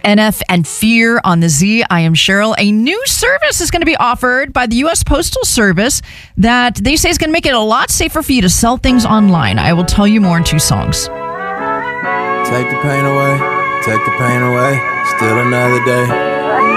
NF and Fear on the Z. I am Cheryl. A new service is going to be offered by the U.S. Postal Service that they say is going to make it a lot safer for you to sell things online. I will tell you more in 2 songs. Take the pain away, still another day.